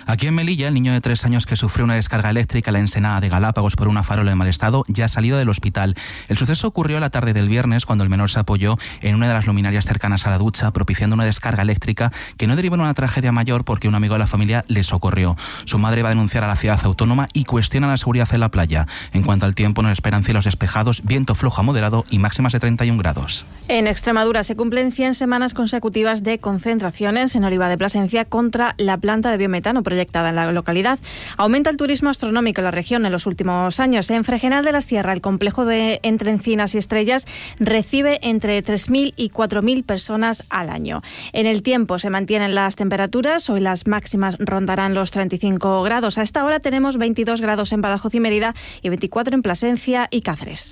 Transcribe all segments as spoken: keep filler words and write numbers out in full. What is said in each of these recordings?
Aquí en Melilla, el niño de tres años que sufrió una descarga eléctrica en la ensenada de Galápagos por una farola en mal estado ya ha salido del hospital. El suceso ocurrió la tarde del viernes cuando el menor se apoyó en una de las luminarias cercanas a la ducha, propiciando una descarga eléctrica que no derivó en una tragedia mayor porque un amigo de la familia le socorrió. Su madre va a denunciar a la ciudad autónoma y cuestiona la seguridad en la playa. En cuanto al tiempo, nos esperan cielos despejados, viento flojo a moderado y máximas de treinta y un grados. En Extremadura se cumplen cien semanas consecutivas de concentraciones en Oliva de Plasencia contra la planta de biometano proyectada en la localidad. Aumenta el turismo astronómico en la región en los últimos años. En Fregenal de la Sierra, el complejo de Entre Encinas y Estrellas recibe entre tres mil y cuatro mil personas al año. En el tiempo se mantienen las temperaturas. Hoy las máximas rondarán los treinta y cinco grados. A esta hora tenemos veintidós grados en Badajoz y Mérida y veinticuatro en Plasencia y Cáceres.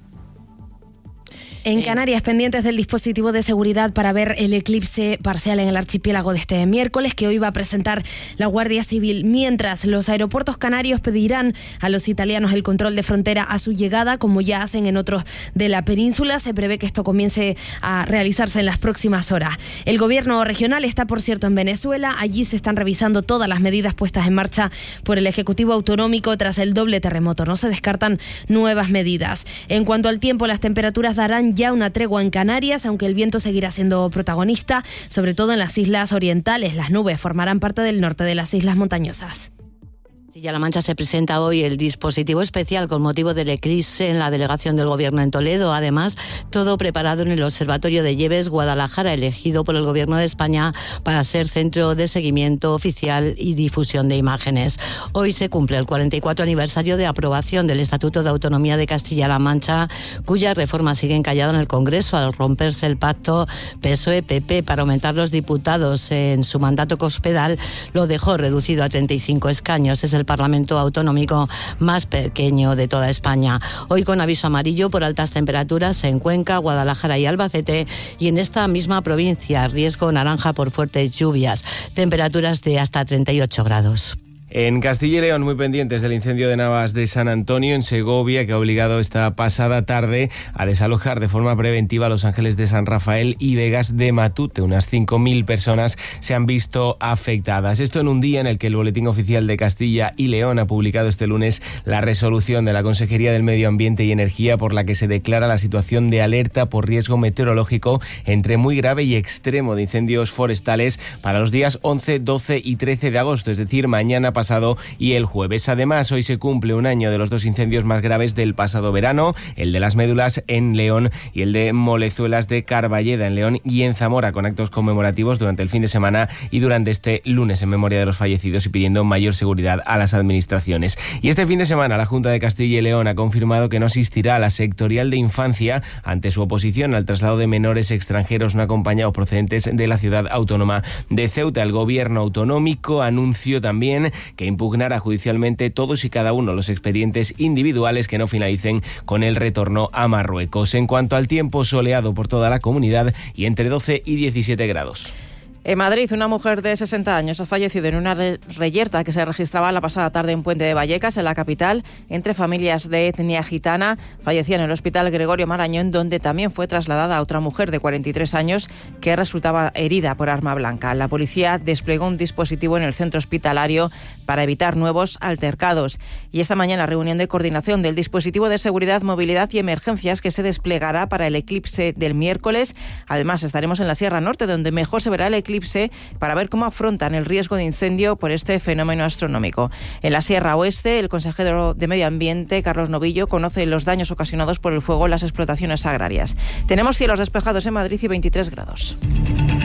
En Canarias, pendientes del dispositivo de seguridad para ver el eclipse parcial en el archipiélago de este miércoles, que hoy va a presentar la Guardia Civil. Mientras, los aeropuertos canarios pedirán a los italianos el control de frontera a su llegada, como ya hacen en otros de la península. Se prevé que esto comience a realizarse en las próximas horas. El gobierno regional está, por cierto, en Venezuela. Allí se están revisando todas las medidas puestas en marcha por el Ejecutivo Autonómico tras el doble terremoto. No se descartan nuevas medidas. En cuanto al tiempo, las temperaturas darán ya una tregua en Canarias, aunque el viento seguirá siendo protagonista, sobre todo en las islas orientales. Las nubes formarán parte del norte de las islas montañosas. Castilla-La Mancha se presenta hoy el dispositivo especial con motivo del eclipse en la delegación del Gobierno en Toledo. Además, todo preparado en el Observatorio de Lleves Guadalajara, elegido por el Gobierno de España para ser centro de seguimiento oficial y difusión de imágenes. Hoy se cumple el cuarenta y cuatro aniversario de aprobación del Estatuto de Autonomía de Castilla-La Mancha, cuyas reformas siguen calladas en el Congreso al romperse el pacto P S O E P P para aumentar los diputados en su mandato cospedal. Lo dejó reducido a treinta y cinco escaños. Es el Parlamento Autonómico más pequeño de toda España. Hoy con aviso amarillo por altas temperaturas en Cuenca, Guadalajara y Albacete, y en esta misma provincia riesgo naranja por fuertes lluvias, temperaturas de hasta treinta y ocho grados. En Castilla y León, muy pendientes del incendio de Navas de San Antonio, en Segovia, que ha obligado esta pasada tarde a desalojar de forma preventiva a Los Ángeles de San Rafael y Vegas de Matute. Unas cinco mil personas se han visto afectadas. Esto en un día en el que el Boletín Oficial de Castilla y León ha publicado este lunes la resolución de la Consejería del Medio Ambiente y Energía por la que se declara la situación de alerta por riesgo meteorológico entre muy grave y extremo de incendios forestales para los días once, doce y trece de agosto, es decir, mañana pasado pasado y el jueves. Además, hoy se cumple un año de los dos incendios más graves del pasado verano, el de Las Médulas en León y el de Molezuelas de Carballeda en León y en Zamora, con actos conmemorativos durante el fin de semana y durante este lunes en memoria de los fallecidos y pidiendo mayor seguridad a las administraciones. Y este fin de semana la Junta de Castilla y León ha confirmado que no asistirá a la sectorial de infancia ante su oposición al traslado de menores extranjeros no acompañados procedentes de la ciudad autónoma de Ceuta. El gobierno autonómico anunció también que impugnará judicialmente todos y cada uno los expedientes individuales que no finalicen con el retorno a Marruecos. En cuanto al tiempo, soleado por toda la comunidad y entre doce y diecisiete grados. En Madrid, una mujer de sesenta años ha fallecido en una reyerta que se registraba la pasada tarde en Puente de Vallecas, en la capital, entre familias de etnia gitana. Fallecía en el Hospital Gregorio Marañón, donde también fue trasladada a otra mujer de cuarenta y tres años que resultaba herida por arma blanca. La policía desplegó un dispositivo en el centro hospitalario para evitar nuevos altercados. Y esta mañana, reunión de coordinación del dispositivo de seguridad, movilidad y emergencias que se desplegará para el eclipse del miércoles. Además, estaremos en la Sierra Norte, donde mejor se verá el eclipse, para ver cómo afrontan el riesgo de incendio por este fenómeno astronómico. En la Sierra Oeste, el consejero de Medio Ambiente, Carlos Novillo, conoce los daños ocasionados por el fuego en las explotaciones agrarias. Tenemos cielos despejados en Madrid y veintitrés grados.